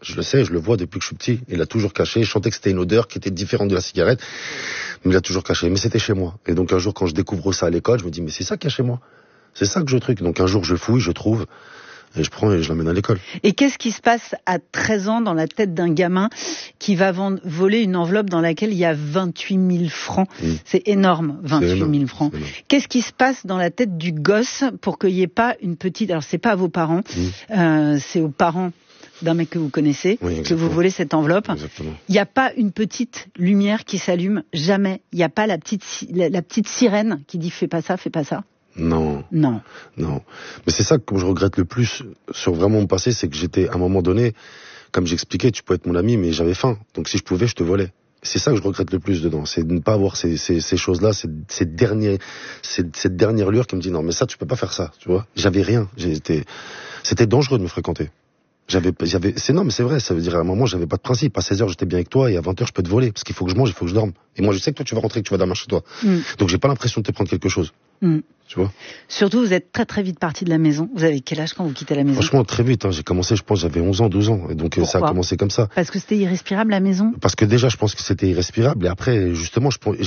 Je le sais, je le vois depuis que je suis petit. Il a toujours caché. Je sentais que c'était une odeur qui était différente de la cigarette. Mais il a toujours caché. Mais c'était chez moi. Et donc un jour, quand je découvre ça à l'école, je me dis, mais c'est ça qu'il y a chez moi. C'est ça que je truc. Donc un jour, je fouille, je trouve. Et je prends et je l'emmène à l'école. Et qu'est-ce qui se passe à 13 ans dans la tête d'un gamin qui va voler une enveloppe dans laquelle il y a 28 000 francs? C'est énorme, 28 000 francs. Qu'est-ce qui se passe dans la tête du gosse pour qu'il n'y ait pas une petite... Alors, c'est pas à vos parents, c'est aux parents d'un mec que vous connaissez, que vous volez cette enveloppe. Il n'y a pas une petite lumière qui s'allume, jamais. Il n'y a pas la petite sirène qui dit « fais pas ça, fais pas ça ». Non. Non. Non. Mais c'est ça que je regrette le plus sur vraiment mon passé, c'est que j'étais, à un moment donné, comme j'expliquais, tu peux être mon ami, mais j'avais faim. Donc si je pouvais, je te volais. C'est ça que je regrette le plus dedans. C'est de ne pas avoir ces choses-là, cette dernière lueur qui me dit non, mais ça, tu peux pas faire ça, tu vois. J'avais rien. C'était dangereux de me fréquenter. Non, mais c'est vrai, ça veut dire à un moment, j'avais pas de principe. À 16h, j'étais bien avec toi, et à 20h, je peux te voler. Parce qu'il faut que je mange, il faut que je dorme. Et moi, je sais que toi, tu vas rentrer, que tu vas dormir chez toi. Donc j'ai pas l'impression de te prendre quelque chose. Tu vois. Surtout, vous êtes très très vite parti de la maison. Vous avez quel âge quand vous quittez la maison? Franchement, très vite. J'ai commencé, je pense, j'avais 11 ans, 12 ans. Et donc ça a commencé comme ça. Parce que c'était irrespirable la maison? Parce que déjà, je pense que c'était irrespirable. Et après, justement,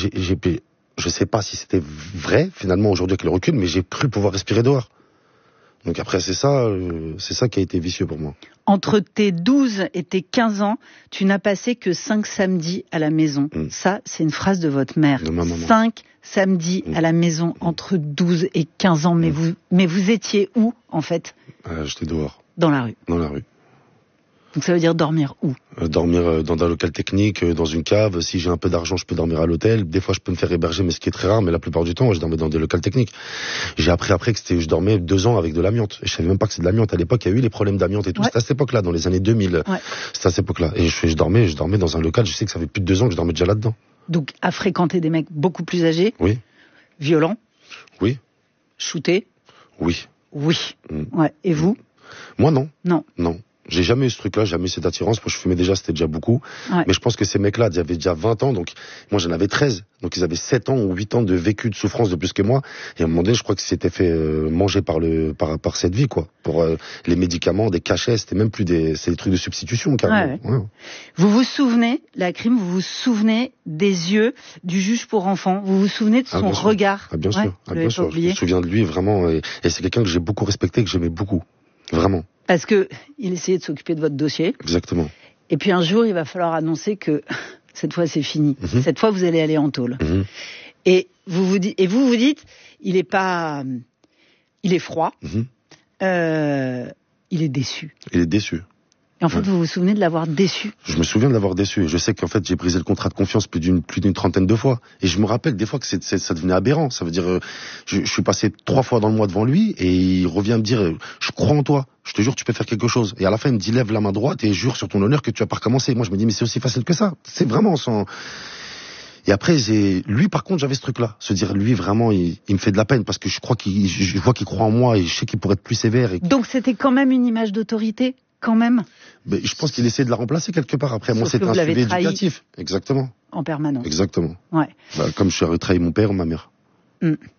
je sais pas si c'était vrai, finalement, aujourd'hui, avec le recul, mais j'ai cru pouvoir respirer dehors. Donc après, c'est ça qui a été vicieux pour moi. Entre tes 12 et tes 15 ans, tu n'as passé que 5 samedis à la maison. Ça, c'est une phrase de votre mère. De ma maman. 5 samedis à la maison entre 12 et 15 ans. Mais vous étiez où, en fait? J'étais dehors. Dans la rue. Dans la rue. Donc ça veut dire dormir où? Dormir dans un local technique, dans une cave. Si j'ai un peu d'argent, je peux dormir à l'hôtel. Des fois, je peux me faire héberger, mais ce qui est très rare. Mais la plupart du temps, je dormais dans des locals techniques. J'ai appris après que je dormais 2 ans avec de l'amiante. Et je savais même pas que c'est de l'amiante. À l'époque, il y a eu les problèmes d'amiante et tout. C'était à cette époque-là, dans les années 2000. C'était à cette époque-là. Et je dormais dans un local. Je sais que ça fait plus de 2 ans que je dormais déjà là-dedans. Donc, à fréquenter des mecs beaucoup plus âgés? Oui. Violents? Oui. Shootés? Oui. Oui. Ouais. Et vous? Moi, non. Non. Non. J'ai jamais eu ce truc-là, jamais eu cette attirance. Moi, je fumais déjà, c'était déjà beaucoup. Mais je pense que ces mecs-là, ils avaient déjà 20 ans, donc moi, j'en avais 13. Donc, ils avaient 7 ans ou 8 ans de vécu, de souffrance de plus que moi. Et à un moment donné, je crois qu'ils s'étaient fait manger par cette vie, quoi. Pour les médicaments, des cachets, c'était même plus c'est des trucs de substitution, carrément. Ouais. Vous vous souvenez, la crime, vous vous souvenez des yeux du juge pour enfants? Vous vous souvenez de son regard? Bien sûr. Bien sûr. Je me souviens de lui, vraiment. Et c'est quelqu'un que j'ai beaucoup respecté, que j'aimais beaucoup. Vraiment. Parce que il essayait de s'occuper de votre dossier. Exactement. Et puis un jour, il va falloir annoncer que cette fois, c'est fini. Cette fois, vous allez aller en tôle. Et vous vous dites, il est froid. Il est déçu. Il est déçu. Et en fait, vous vous souvenez de l'avoir déçu? Je me souviens de l'avoir déçu. Et je sais qu'en fait, j'ai brisé le contrat de confiance plus d'une trentaine de fois. Et je me rappelle des fois que ça devenait aberrant. Ça veut dire, je suis passé 3 fois dans le mois devant lui et il revient me dire, je crois en toi. Je te jure, tu peux faire quelque chose. Et à la fin, il me dit, lève la main droite et jure sur ton honneur que tu vas pas recommencer. Moi, je me dis, mais c'est aussi facile que ça. C'est vraiment sans... Et après, lui, par contre, j'avais ce truc-là. Se dire, lui, vraiment, il me fait de la peine parce que je vois qu'il croit en moi et je sais qu'il pourrait être plus sévère. Donc, c'était quand même une image d'autorité? Quand même. Mais je pense qu'il essayait de la remplacer quelque part. Après, moi, c'était un suivi éducatif. Exactement. En permanence. Exactement. Ouais. Comme je suis trahi mon père ou ma mère.